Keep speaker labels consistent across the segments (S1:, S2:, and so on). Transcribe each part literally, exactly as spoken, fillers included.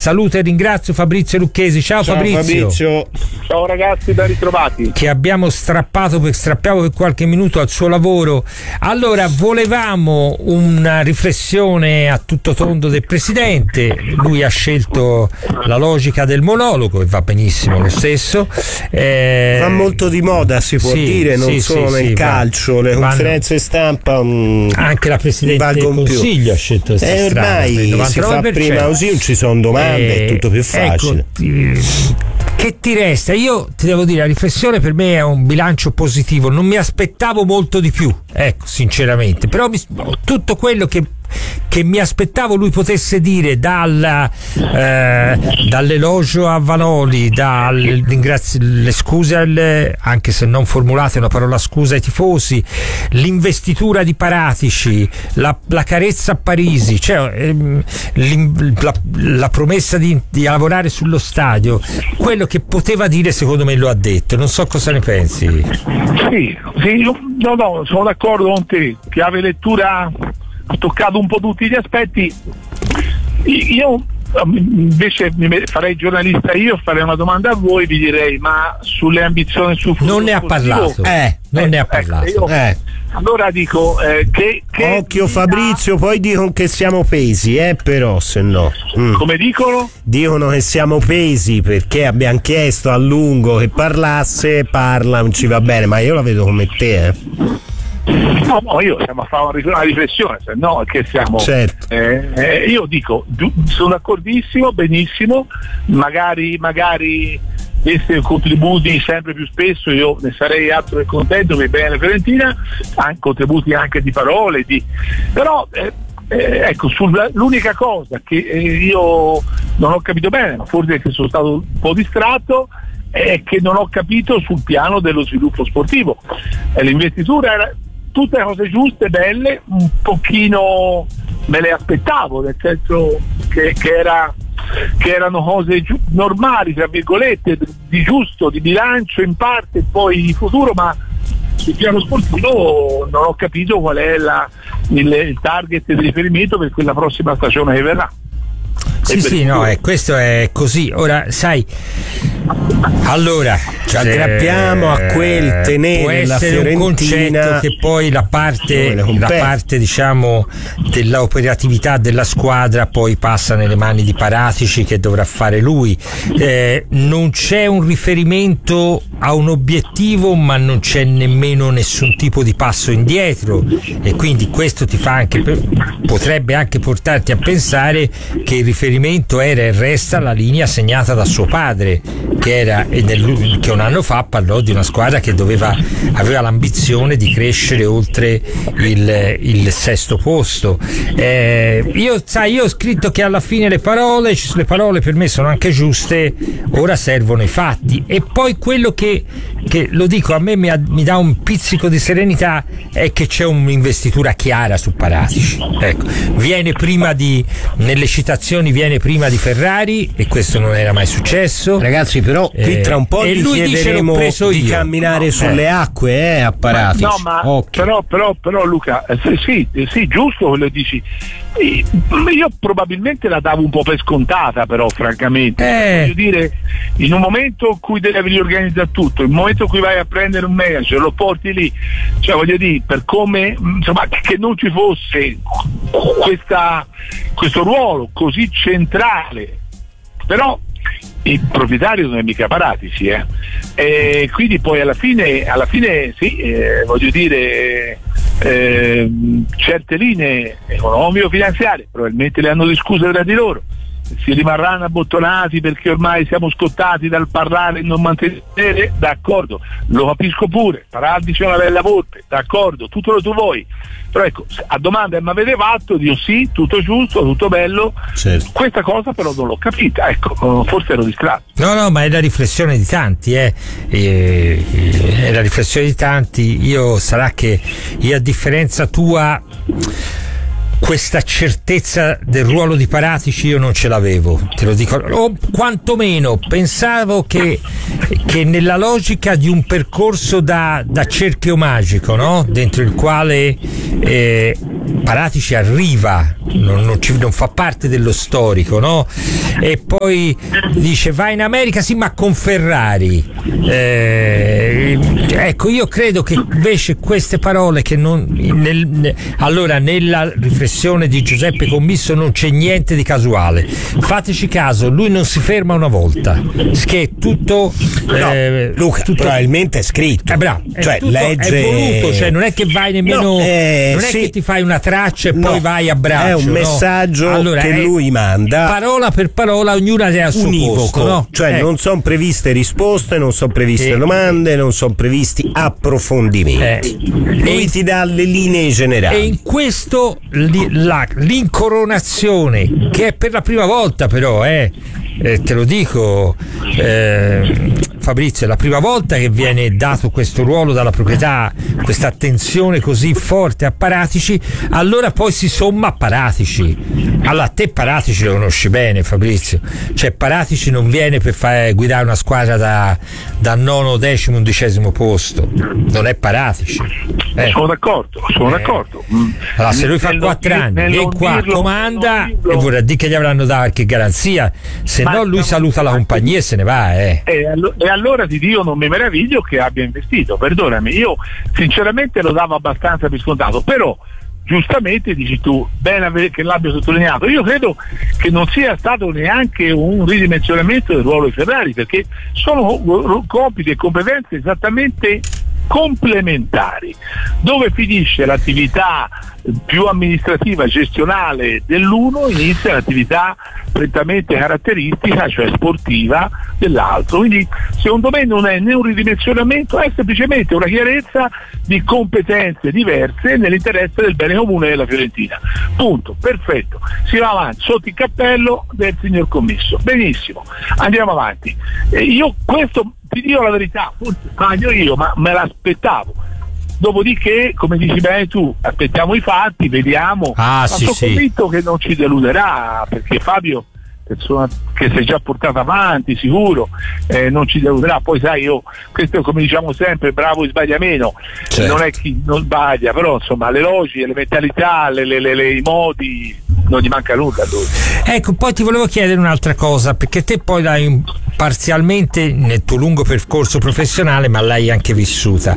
S1: saluto e ringrazio Fabrizio Lucchesi. Ciao, Ciao Fabrizio.
S2: Fabrizio.
S3: Ciao ragazzi, ben ritrovati.
S1: Che abbiamo strappato per strappiamo per qualche minuto al suo lavoro. Allora, volevamo una riflessione a tutto tondo del presidente. Lui ha scelto la logica del monologo e va benissimo lo stesso. Eh,
S2: va molto di moda, si può
S1: sì,
S2: dire, non
S1: sì,
S2: solo
S1: sì,
S2: nel
S1: sì,
S2: calcio,
S1: vanno,
S2: le conferenze stampa. Mh,
S1: anche la Presidente del Consiglio ha scelto questa
S2: e
S1: strada.
S2: ormai si fa prima così, non ci sono domande,
S1: eh,
S2: è tutto più facile.
S1: Ecco, che ti resta? Io ti devo dire, la riflessione per me è un bilancio positivo, non mi aspettavo molto di più, ecco, sinceramente, però mi, tutto quello che che mi aspettavo lui potesse dire, dal, eh, dall'elogio a Vanoli, dalle le scuse alle, anche se non formulate una parola scusa ai tifosi, l'investitura di Paratici, la, la carezza a Parisi, cioè ehm, la, la promessa di, di lavorare sullo stadio, quello che poteva dire secondo me lo ha detto. Non so cosa ne pensi.
S3: Sì, sì, io, no, no, sono d'accordo con te. Chiave lettura ha toccato un po' tutti gli aspetti. Io invece mi farei giornalista io, farei una domanda a voi, vi direi: ma sulle ambizioni sul futuro
S1: non ne ha parlato,
S2: eh,
S1: non
S2: eh,
S1: ne ha parlato.
S3: Ecco, io,
S2: eh.
S3: Allora dico eh, che, che
S2: occhio Fabrizio, poi dicono che siamo pesi, eh, però se no mm.
S3: come dicono?
S2: Dicono che siamo pesi perché abbiamo chiesto a lungo che parlasse, parla, non ci va bene, ma io la vedo come te, eh.
S3: No, no, io stiamo a fare una riflessione, se no che siamo.
S2: Certo.
S3: Eh, eh, io dico, sono d'accordissimo, benissimo, magari, magari questi contributi sempre più spesso, io ne sarei altro che contento, che bene Fiorentina, anche contributi anche di parole, di... però eh, eh, ecco, sulla, l'unica cosa che eh, io non ho capito bene, ma forse che sono stato un po' distratto, è che non ho capito sul piano dello sviluppo sportivo. Eh, l'investitura era tutte cose giuste, belle, un pochino me le aspettavo, nel senso che, che, era, che erano cose giu- normali, tra virgolette, di giusto, di bilancio in parte, poi di futuro, ma sul piano sportivo non ho capito qual è la, il, il target di riferimento per quella prossima stagione che verrà.
S1: Sì, sì, no, eh, questo è così. Ora, sai, allora
S2: ci aggrappiamo eh, a quel tenere la Fiorentina,
S1: un concetto che poi la parte, la parte diciamo dell'operatività della squadra poi passa nelle mani di Paratici, che dovrà fare lui. Eh, non c'è un riferimento a un obiettivo, ma non c'è nemmeno nessun tipo di passo indietro, e quindi questo ti fa anche potrebbe anche portarti a pensare che il riferimento era e resta la linea segnata da suo padre, che era e nel, che un anno fa parlò di una squadra che doveva aveva l'ambizione di crescere oltre il, il sesto posto. Eh, io sai io ho scritto che alla fine le parole le parole per me sono anche giuste, ora servono i fatti, e poi quello che, che lo dico a me mi, ha, mi dà un pizzico di serenità è che c'è un'investitura chiara su Paratici, ecco, viene prima di nelle citazioni viene prima di Ferrari, e questo non era mai successo,
S2: ragazzi, però qui eh, tra un po' gli chiederemo di io. camminare no, sulle eh. acque eh, a Paratici.
S3: No, ma okay. però, però, però Luca, eh, sì, sì, giusto quello che dici. Io probabilmente la davo un po' per scontata, però francamente eh. voglio dire, in un momento in cui devi riorganizzare tutto, in un momento in cui vai a prendere un manager, lo porti lì, cioè voglio dire, per come insomma che non ci fosse questa, questo ruolo così centrale, però il proprietario non è mica Paratici, eh. E quindi poi alla fine alla fine sì, eh, voglio dire, eh, certe linee economico-finanziarie probabilmente le hanno discusse tra di loro, si rimarranno abbottonati perché ormai siamo scottati dal parlare e non mantenere, d'accordo, lo capisco pure, Paratici è una bella volpe, d'accordo, tutto lo tu vuoi, però ecco, a domanda mi avete fatto, dico sì, tutto giusto, tutto bello, certo. Questa cosa però non l'ho capita, ecco, forse ero distratto.
S1: No, no, ma è la riflessione di tanti, eh. E, è la riflessione di tanti. Io sarà che io, a differenza tua, questa certezza del ruolo di Paratici io non ce l'avevo, te lo dico, o quantomeno pensavo che, che nella logica di un percorso da, da cerchio magico, no? Dentro il quale eh, Paratici arriva, non, non, ci, non fa parte dello storico, no? E poi dice va in America, sì, ma con Ferrari. Eh, ecco, io credo che invece queste parole che non nel, ne, allora nella riflessione di Giuseppe Commisso non c'è niente di casuale. Fateci caso, lui non si ferma una volta, che è tutto
S2: no,
S1: eh,
S2: Luca,
S1: tutto,
S2: probabilmente è scritto,
S1: eh, bravo, è
S2: cioè
S1: tutto,
S2: legge,
S1: è voluto, cioè non è che vai nemmeno
S2: no, eh,
S1: non è
S2: sì.
S1: che ti fai una traccia e
S2: no,
S1: poi vai a braccio,
S2: è un
S1: no?
S2: messaggio
S1: allora,
S2: che lui manda
S1: parola per parola, ognuna è al suo
S2: univoco,
S1: posto, no?
S2: cioè
S1: eh.
S2: non sono previste risposte, non sono previste
S1: eh.
S2: domande, non sono previsti approfondimenti.
S1: Eh.
S2: Lui
S1: e,
S2: ti dà le linee generali.
S1: E in questo li, la, l'incoronazione, che è per la prima volta però, eh, eh, te lo dico eh, Fabrizio, è la prima volta che viene dato questo ruolo dalla proprietà, questa attenzione così forte a Paratici, allora poi si somma a Paratici. Allora te Paratici lo conosci bene, Fabrizio, cioè Paratici non viene per fare, guidare una squadra da, da nono, decimo, undicesimo posto, non è Paratici. Eh.
S3: Sono d'accordo, sono eh. d'accordo.
S1: Allora, se lui fa quattro anni e qua dirlo, comanda, e vorrà dire che gli avranno dato qualche garanzia, se ma no lui saluta la compagnia e se ne va. Eh.
S3: E, allo- e allora di Dio non mi meraviglio che abbia investito, perdonami, io sinceramente lo davo abbastanza per scontato, però giustamente dici tu, bene che l'abbia sottolineato, io credo che non sia stato neanche un ridimensionamento del ruolo di Ferrari, perché sono compiti e competenze esattamente complementari. Dove finisce l'attività più amministrativa gestionale dell'uno, inizia l'attività prettamente caratteristica, cioè sportiva, dell'altro. Quindi secondo me non è né un ridimensionamento, è semplicemente una chiarezza di competenze diverse nell'interesse del bene comune della Fiorentina. Punto, perfetto. Si va avanti sotto il cappello del signor Commisso. Benissimo, andiamo avanti. Eh, io questo ti dico la verità, forse sbaglio io, ma me l'aspettavo. Dopodiché, come dici bene tu, aspettiamo i fatti, vediamo.
S1: Ah,
S3: ma
S1: sì,
S3: sono
S1: sì.
S3: convinto che non ci deluderà, perché Fabio, persona che si è già portata avanti, sicuro, eh, non ci deluderà. Poi sai, io, questo come diciamo sempre, bravo e sbaglia meno, certo. Non è chi non sbaglia, però insomma le logiche, le mentalità, le, le, le, le, i modi, non gli manca nulla a lui.
S1: Ecco, poi ti volevo chiedere un'altra cosa, perché te poi l'hai parzialmente nel tuo lungo percorso professionale, ma l'hai anche vissuta.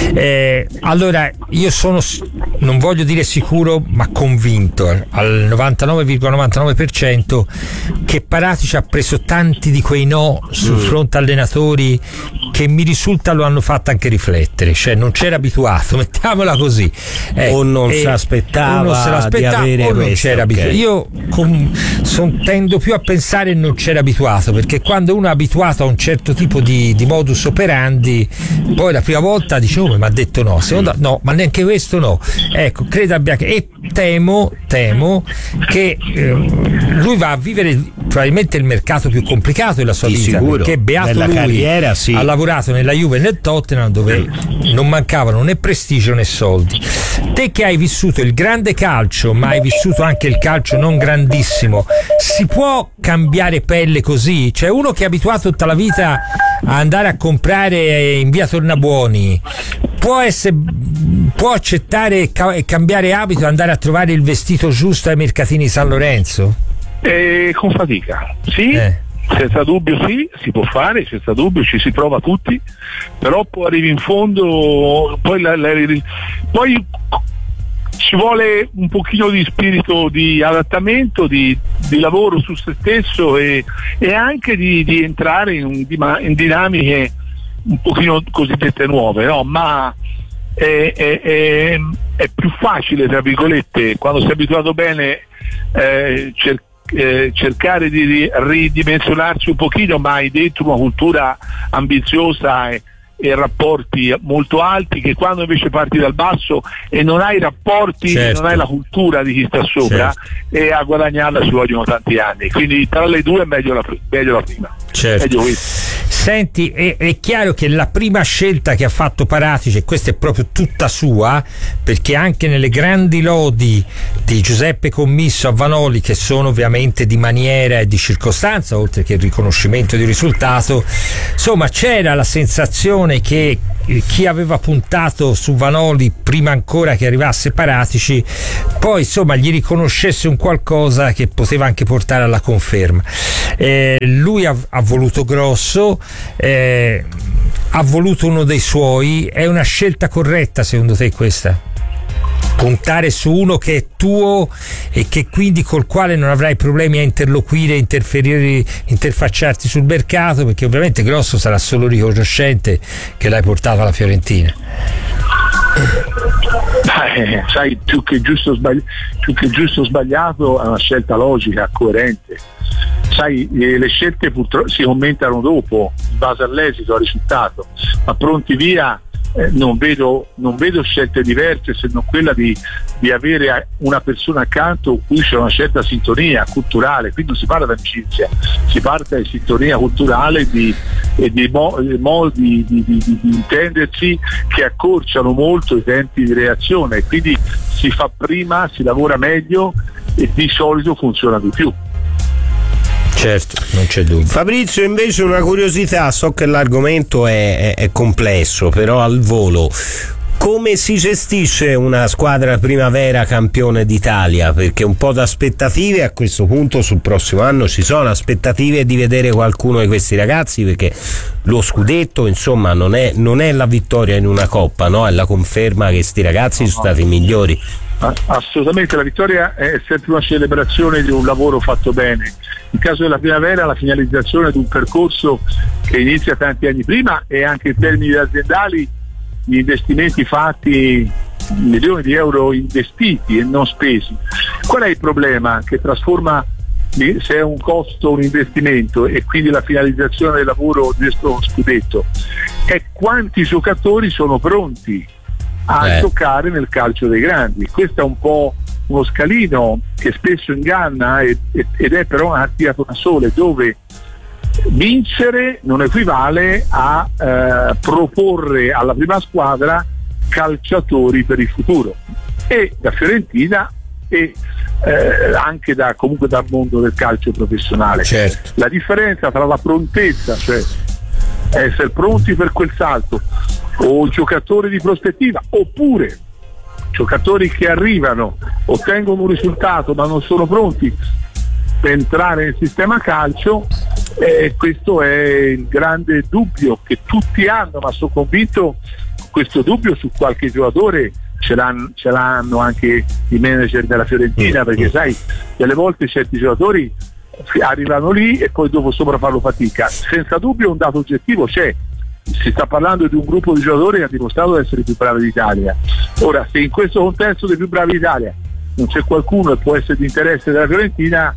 S1: Eh, allora, io sono, non voglio dire sicuro, ma convinto al novantanove virgola novantanove per cento che Paratici ha preso tanti di quei no sul mm. fronte allenatori che mi risulta lo hanno fatto anche riflettere, cioè non c'era abituato, mettiamola così, eh,
S2: o non
S1: eh,
S2: si aspettava,
S1: o non se l'aspettava
S2: di avere
S1: o non
S2: questo,
S1: c'era
S2: okay.
S1: abituato. Io con, son, tendo più a pensare non c'era abituato, perché quando uno è abituato a un certo tipo di, di modus operandi, poi la prima volta dice oh, mi ha detto no, seconda no, ma neanche questo no. Ecco, credo abbia, e temo temo che eh, lui va a vivere probabilmente il mercato più complicato della sua
S2: di
S1: vita,
S2: sicuro.
S1: perché beato
S2: Nella
S1: lui
S2: carriera, sì.
S1: ha lavorato nella Juve e nel Tottenham, dove non mancavano né prestigio né soldi. Te che hai vissuto il grande calcio, ma hai vissuto anche il calcio non grandissimo, si può cambiare pelle così? Cioè, uno che è abituato tutta la vita a andare a comprare in via Tornabuoni può essere, può accettare e ca- cambiare abito e andare a trovare il vestito giusto ai mercatini San Lorenzo?
S3: Eh, con fatica, sì.
S1: Eh.
S3: Senza dubbio sì, si può fare, senza dubbio ci si prova tutti, però poi arrivi in fondo, poi, la, la, poi ci vuole un pochino di spirito di adattamento, di, di lavoro su se stesso e, e anche di, di entrare in, in dinamiche un pochino cosiddette nuove, no? Ma è, è, è, è più facile, tra virgolette, quando sei abituato bene, eh, cercare Eh, cercare di ridimensionarsi un pochino, ma hai dentro una cultura ambiziosa e, e rapporti molto alti, che quando invece parti dal basso e non hai rapporti, certo. non hai la cultura di chi sta sopra, certo. e a guadagnarla ci vogliono tanti anni, quindi tra le due è meglio la, meglio la prima.
S1: Certo.
S3: Meglio questo.
S1: Senti, è, è chiaro che la prima scelta che ha fatto Paratici, e questa è proprio tutta sua, perché anche nelle grandi lodi di Giuseppe Commisso a Vanoli, che sono ovviamente di maniera e di circostanza, oltre che il riconoscimento di risultato, insomma c'era la sensazione che chi aveva puntato su Vanoli prima ancora che arrivasse Paratici poi insomma gli riconoscesse un qualcosa che poteva anche portare alla conferma. Eh, lui ha, ha voluto grosso, eh, ha voluto uno dei suoi. È una scelta corretta secondo te questa? Puntare su uno che è tuo e che quindi col quale non avrai problemi a interloquire, interferire, interfacciarti sul mercato, perché ovviamente Grosso sarà solo riconoscente che l'hai portato alla Fiorentina.
S3: Eh, sai, più che giusto sbagli- più che giusto sbagliato è una scelta logica, coerente. Sai, eh, le scelte purtroppo si commentano dopo, in base all'esito, al risultato, ma pronti via. Eh, non vedo, non vedo scelte diverse se non quella di, di avere una persona accanto con cui c'è una certa sintonia culturale. Qui non si parla di amicizia, si parla di sintonia culturale di, e di mo, modi di, di, di, di intendersi che accorciano molto i tempi di reazione, quindi si fa prima, si lavora meglio e di solito funziona di più.
S1: Certo, non c'è dubbio.
S2: Fabrizio, invece una curiosità, so che l'argomento è, è, è complesso, però al volo, come si gestisce una squadra primavera campione d'Italia? Perché un po' di aspettative a questo punto sul prossimo anno ci sono, aspettative di vedere qualcuno di questi ragazzi, perché lo scudetto insomma non è, non è la vittoria in una coppa, no? È la conferma che sti ragazzi sono stati i migliori.
S3: Assolutamente, la vittoria è sempre una celebrazione di un lavoro fatto bene. In caso della primavera la finalizzazione di un percorso che inizia tanti anni prima, e anche in termini aziendali gli investimenti fatti, milioni di euro investiti e non spesi. Qual è il problema? Che trasforma, se è un costo, un investimento, e quindi la finalizzazione del lavoro di questo scudetto, è quanti giocatori sono pronti a eh. giocare nel calcio dei grandi. Questo è un po' uno scalino che spesso inganna ed è però una tiratura sole, dove vincere non equivale a eh, proporre alla prima squadra calciatori per il futuro, e da Fiorentina e eh, anche da, comunque dal mondo del calcio professionale.
S1: Certo.
S3: La differenza tra la prontezza, cioè essere pronti per quel salto, o giocatori di prospettiva, oppure giocatori che arrivano, ottengono un risultato ma non sono pronti per entrare nel sistema calcio, eh, questo è il grande dubbio che tutti hanno, ma sono convinto questo dubbio su qualche giocatore ce l'hanno, ce l'hanno anche i manager della Fiorentina, perché sai, delle volte certi giocatori arrivano lì e poi dopo sopra fanno fatica. Senza dubbio un dato oggettivo c'è, si sta parlando di un gruppo di giocatori che ha dimostrato di essere i più bravi d'Italia. Ora, se in questo contesto dei più bravi d'Italia non c'è qualcuno che può essere di interesse della Fiorentina,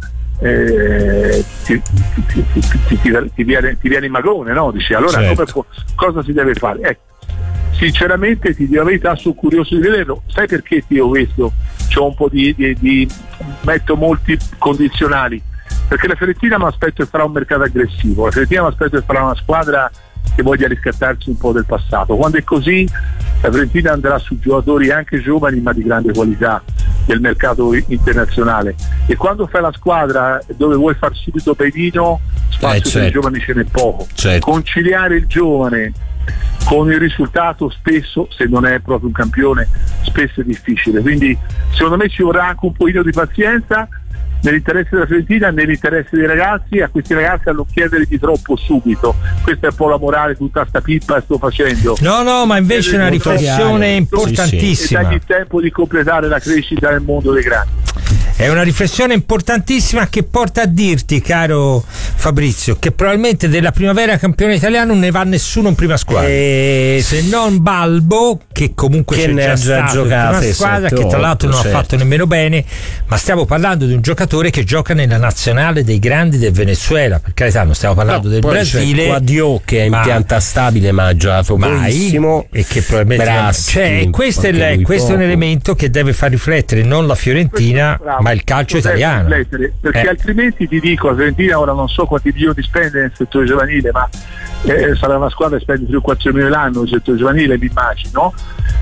S3: eh, ti, ti, ti, ti, ti, ti, viene, ti viene in magone, no? Dici, allora certo. come, cosa si deve fare? Ecco, sinceramente ti dico la verità, sono curioso di vederlo. Sai perché ti ho questo? C'ho un po' di, di, di metto molti condizionali, perché la Fiorentina mi aspetto che farà un mercato aggressivo, la Fiorentina mi aspetto che farà una squadra che voglia riscattarsi un po' del passato. Quando è così, la Fiorentina andrà su giocatori anche giovani ma di grande qualità del mercato internazionale, e quando fai la squadra dove vuoi far subito pedino, spazio eh, certo. per i giovani ce n'è poco. Certo. Conciliare il giovane con il risultato spesso, se non è proprio un campione, spesso è difficile, quindi secondo me ci vorrà anche un pochino di pazienza nell'interesse della Fiorentina, nell'interesse dei ragazzi. A questi ragazzi a non chiedere di troppo subito, questa è un po' la morale, tutta sta pippa che sto facendo.
S1: No no ma invece è una riflessione importantissima,
S3: e dagli il tempo di completare la crescita nel mondo dei grandi.
S1: È una riflessione importantissima che porta a dirti, caro Fabrizio, che probabilmente della primavera campione italiano non ne va nessuno in prima squadra, e... se non Balbo, che comunque che c'è ne già, già stato in prima squadra, che tra l'altro non certo. ha fatto nemmeno bene, ma stiamo parlando di un giocatore che gioca nella nazionale dei grandi del Venezuela, per carità non stiamo parlando no, del Brasile.
S2: Quadio, che è in pianta stabile ma ha giocato malissimo,
S1: e che probabilmente Braschi, cioè, questo, è, il, questo è un elemento che deve far riflettere non la Fiorentina ma il calcio italiano,
S3: perché
S1: eh.
S3: altrimenti ti dico, la Fiorentina ora non so quanti milioni spende nel settore giovanile, ma eh, sarà una squadra che spende tre o quattro milioni l'anno nel settore giovanile, mi immagino.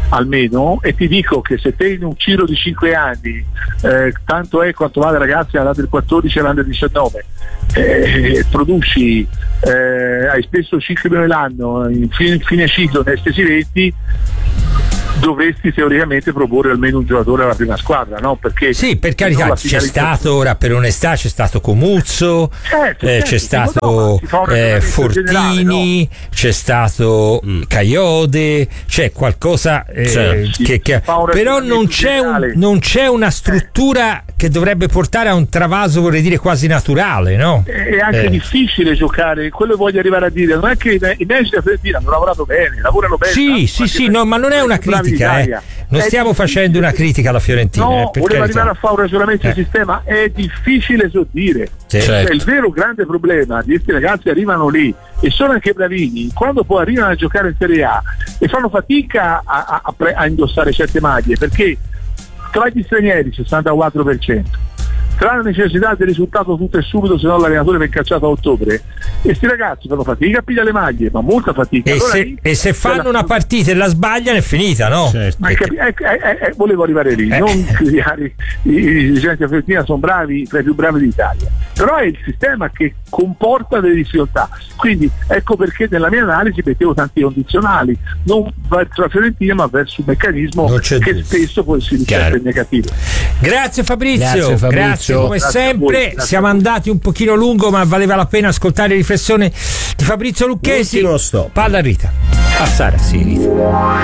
S3: almeno, e ti dico che se te in un giro di cinque anni, eh, tanto è quanto vale ragazzi all'Under quattordici e all'Under diciannove, eh, produci, eh, hai speso cinque milioni l'anno in fine, in fine ciclo nei stessi venti, dovresti teoricamente proporre almeno un giocatore alla prima squadra, no? Perché
S1: sì, per carità, c'è stato ora per onestà, c'è stato Comuzzo,
S3: certo,
S1: eh,
S3: certo,
S1: c'è stato eh, Fortini, generale, no? C'è stato mm. Caiode, c'è qualcosa eh, certo. che, che però non c'è, un, non c'è una struttura eh. che dovrebbe portare a un travaso, vorrei dire quasi naturale, no?
S3: È anche eh. difficile giocare, quello voglio arrivare a dire, non è che i Messi e Fiorentina hanno lavorato bene, lavorano bene.
S1: Sì, sì, sì, no, ma non è una critica. Eh. Non stiamo facendo una critica alla Fiorentina.
S3: No,
S1: eh,
S3: voleva arrivare a fare un ragionamento eh. di sistema, è difficile so dire.
S1: Sì,
S3: cioè,
S1: certo.
S3: Il vero grande problema di questi ragazzi arrivano lì e sono anche bravini, quando poi arrivano a giocare in Serie A e fanno fatica a, a, a indossare certe maglie, perché tra gli stranieri sessantaquattro per cento, tra la necessità del risultato tutto e subito, se no l'allenatore viene cacciato a ottobre, e questi ragazzi fanno fatica a pigliare le maglie, ma molta fatica.
S1: E,
S3: allora,
S1: se,
S3: lì,
S1: e se fanno una partita e la sbagliano è finita, no?
S3: Certo. Ma capi- eh, eh, eh, volevo arrivare lì, eh. non criticare i dirigenti a Fiorentina, sono bravi, tra i più bravi d'Italia, però è il sistema che comporta delle difficoltà, quindi ecco perché nella mia analisi mettevo tanti condizionali, non verso la Fiorentina ma verso un meccanismo che dubbio. Spesso poi si riflette in negativo.
S1: Grazie Fabrizio, grazie, Fabrizio. Grazie come grazie sempre, voi, siamo andati un pochino lungo ma valeva la pena ascoltare le riflessioni di Fabrizio Lucchesi.
S2: Ultimo stop.
S1: Palla a Rita. A Sara, sì, Rita.